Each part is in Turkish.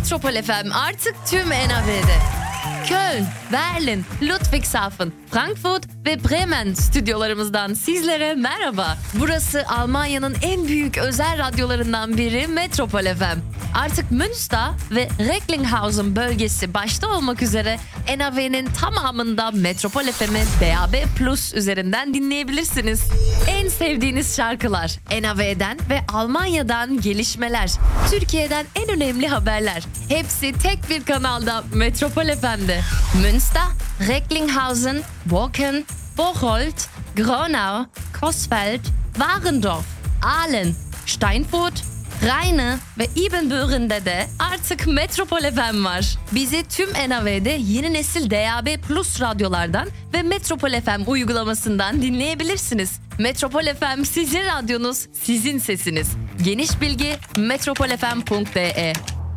Metropol FM artık tüm NRW'de. Köln, Berlin, Ludwigshafen, Frankfurt ve Bremen stüdyolarımızdan sizlere merhaba. Burası Almanya'nın en büyük özel radyolarından biri Metropol FM. Artık Münster ve Recklinghausen bölgesi başta olmak üzere NRW'nin tamamında Metropol FM'i DAB Plus üzerinden dinleyebilirsiniz. En sevdiğiniz şarkılar, NRW'den ve Almanya'dan gelişmeler, Türkiye'den en önemli haberler. Hepsi tek bir kanalda Metropol FM'de. Münster, Recklinghausen, Borken, Bocholt, Gronau, Coesfeld, Warendorf, Aalen, Steinfurt, Rheine ve Ibbenbüren'de de artık Metropol FM var. Bizi tüm NRW'de yeni nesil DAB Plus radyolardan ve Metropol FM uygulamasından dinleyebilirsiniz. Metropol FM sizin radyonuz, sizin sesiniz. Geniş bilgi metropolfm.de.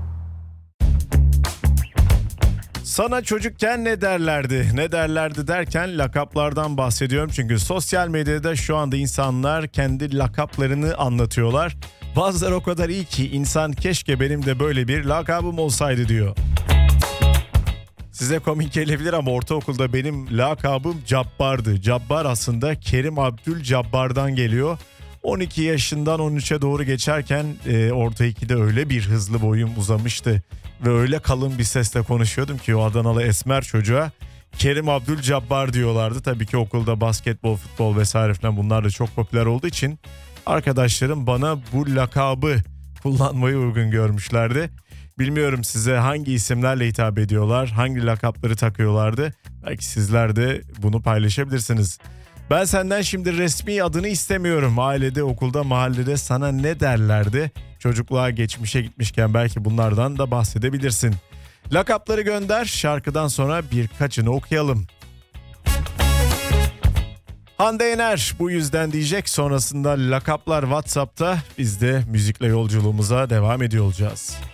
Sana çocukken ne derlerdi? Ne derlerdi derken lakaplardan bahsediyorum. Çünkü sosyal medyada şu anda insanlar kendi lakaplarını anlatıyorlar. Bazıları o kadar iyi ki insan keşke benim de böyle bir lakabım olsaydı diyor. Size komik gelebilir ama ortaokulda benim lakabım Cabbar'dı. Cabbar aslında Kerim Abdülcabbar'dan geliyor. 12 yaşından 13'e doğru geçerken orta 2'de öyle bir hızlı boyum uzamıştı. Ve öyle kalın bir sesle konuşuyordum ki o Adanalı esmer çocuğa Kerim Abdülcabbar diyorlardı. Tabii ki okulda basketbol, futbol vesaire falan bunlar da çok popüler olduğu için arkadaşlarım bana bu lakabı kullanmayı uygun görmüşlerdi. Bilmiyorum size hangi isimlerle hitap ediyorlar, hangi lakapları takıyorlardı. Belki sizler de bunu paylaşabilirsiniz. Ben senden şimdi resmi adını istemiyorum. Ailede, okulda, mahallede sana ne derlerdi? Çocukluğa, geçmişe gitmişken belki bunlardan da bahsedebilirsin. Lakapları gönder, şarkıdan sonra birkaçını okuyalım. Hande Yener bu yüzden diyecek, sonrasında lakaplar WhatsApp'ta, biz de müzikle yolculuğumuza devam ediyor olacağız.